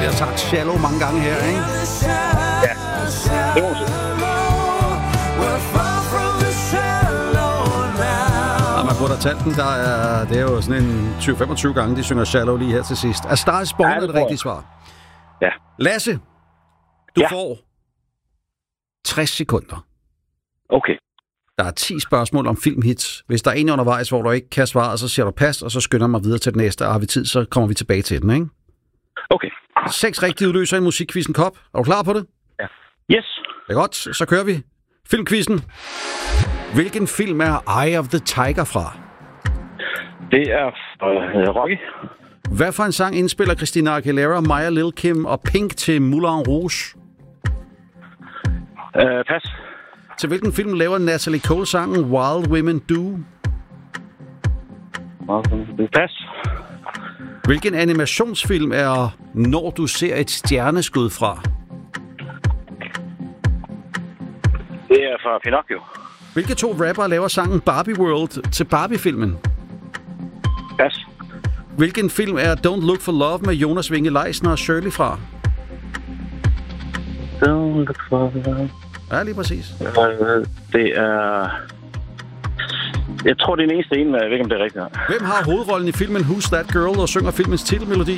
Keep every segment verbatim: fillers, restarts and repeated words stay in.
Vi har taget Shallow mange gange her, ikke? Ja, det må man sige. Og man burde have talt den, der er, det er jo sådan en tyve til femogtyve gange, de synger Shallow lige her til sidst. A Star Is Born Ja, er det det tror rigtige jeg. svar. Ja. Lasse, du Ja. får tres sekunder. Okay. Der er ti spørgsmål om filmhits. Hvis der er en undervejs, hvor du ikke kan svare, så siger du pas, og så skynder mig videre til den næste. Og har vi tid, så kommer vi tilbage til den, ikke? Okay. Seks rigtige udløser i musikquizzen Kop. Er du klar på det? Ja. Yes. Det er godt, så kører vi. Filmquizzen. Hvilken film er Eye of the Tiger fra? Det er øh, Rocky. Hvad for en sang indspiller Christina Aguilera, Maya Lil Kim og Pink til Moulin Rouge? Øh, pas. Til hvilken film laver Natalie Cole sangen Wild Women Do? Pas. Hvilken animationsfilm er Når du ser et stjerneskud fra? Det er fra Pinocchio. Hvilke to rappere laver sangen Barbie World til Barbie-filmen? Pas. Hvilken film er Don't Look for Love med Jonas Winge Leisner og Shirley fra? Don't look for love. Ja, lige præcis. Øh, det er... Jeg tror, det er den eneste en, men jeg ved ikke, om det er rigtigt. Hvem har hovedrollen i filmen Who's That Girl og synger filmens titelmelodi?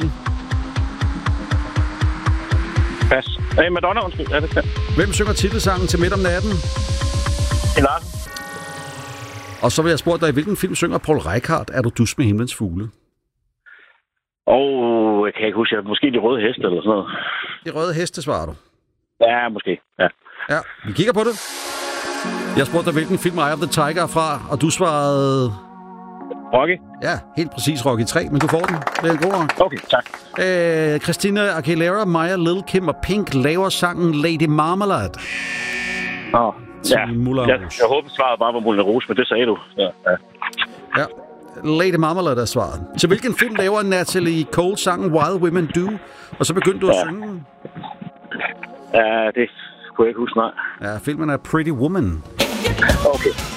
Pas. Øh, Madonna, undskyld. Ja, det kan. Hvem synger titelsangen til Midt om natten? En Larsen. Og så vil jeg spørge dig, i hvilken film synger Paul Reichhardt Er du dus med himlens fugle? Og jeg kan ikke huske, måske De Røde Heste eller sådan noget. De røde heste, svarer du. Ja, måske. Ja. Ja, vi kigger på det. Jeg spurgte dig, hvilken film Eye of the Tiger er fra, og du svarede... Rocky? Ja, helt præcis Rocky tre, men du får den. Det er en god rock. Okay, tak. Øh, Christina Aguilera, Maya Lil Kim og Pink laver sangen Lady Marmalade. Nå, ja. Moulin Jeg, Rouge. jeg håber, svaret bare var Moulin Rouge, men det sagde du. Ja, ja. Ja, Lady Marmalade er svaret. Til hvilken film laver Natalie Cole sangen Wild Women Do? Og så begyndte du at Ja. synge. Ja, det kunne jeg ikke huske, nej. Ja, filmen er Pretty Woman. Okay.